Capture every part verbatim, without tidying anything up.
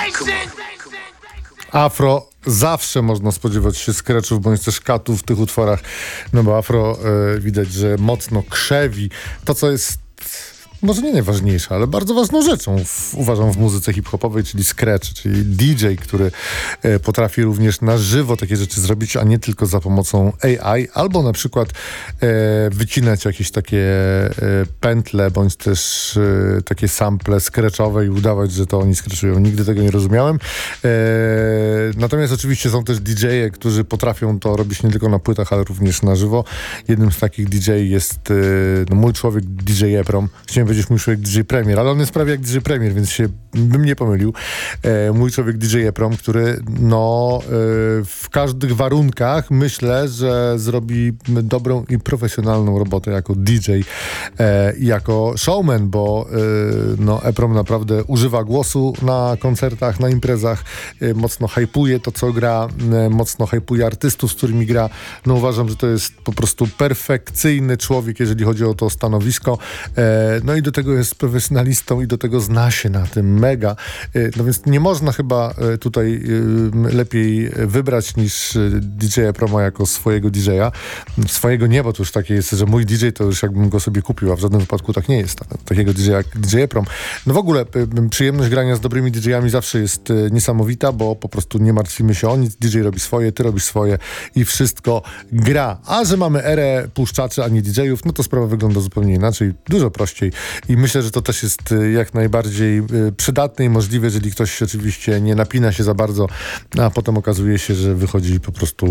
Afro zawsze można spodziewać się scratchów bądź też katów w tych utworach, no bo afro y, widać, że mocno krzewi to, co jest może nie najważniejsza, ale bardzo ważną rzeczą w, uważam w muzyce hip-hopowej, czyli scratch, czyli D J, który e, potrafi również na żywo takie rzeczy zrobić, a nie tylko za pomocą A I, albo na przykład e, wycinać jakieś takie e, pętle, bądź też e, takie sample scratchowe i udawać, że to oni scratchują. Nigdy tego nie rozumiałem. E, natomiast oczywiście są też D J-e, którzy potrafią to robić nie tylko na płytach, ale również na żywo. Jednym z takich D J jest e, no, mój człowiek D J Eprom. Chciałem powiedzieć mój człowiek D J Premier, ale on jest prawie jak D J Premier, więc się bym nie pomylił. E, mój człowiek D J Eprom, który no e, w każdych warunkach myślę, że zrobi dobrą i profesjonalną robotę jako D J e, i jako showman, bo e, no Eprom naprawdę używa głosu na koncertach, na imprezach, e, mocno hypuje to, co gra, e, mocno hypuje artystów, z którymi gra. No uważam, że to jest po prostu perfekcyjny człowiek, jeżeli chodzi o to stanowisko. E, no i do tego jest profesjonalistą i do tego zna się na tym mega. No więc nie można chyba tutaj lepiej wybrać niż D J Eproma jako swojego D J a. Swojego nie, bo to już takie jest, że mój D J to już jakbym go sobie kupił, a w żadnym wypadku tak nie jest. Takiego D J jak D J Eprom. No w ogóle przyjemność grania z dobrymi D J ami zawsze jest niesamowita, bo po prostu nie martwimy się o nic. D J robi swoje, ty robisz swoje i wszystko gra. A że mamy erę puszczaczy, a nie D J ów, no to sprawa wygląda zupełnie inaczej, dużo prościej. I myślę, że to też jest jak najbardziej przydatne i możliwe, jeżeli ktoś oczywiście nie napina się za bardzo, a potem okazuje się, że wychodzi po prostu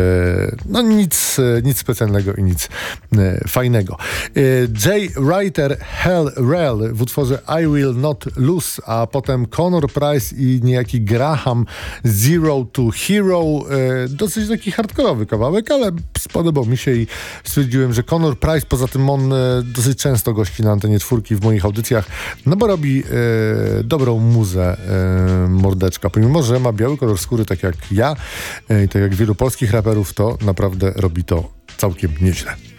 e, no nic, nic specjalnego i nic e, fajnego. E, Jay Writer Hell Rel w utworze I Will Not Lose, a potem Conor Price i niejaki Graham Zero to Hero. E, dosyć taki hardkorowy kawałek, ale spodobał mi się i stwierdziłem, że Conor Price, poza tym on e, dosyć często gości na antenie czwórki w moich audycjach, no bo robi e, dobrą muzę e, mordeczka. Pomimo, że ma biały kolor skóry, tak jak ja i e, tak jak wielu polskich raperów, to naprawdę robi to całkiem nieźle.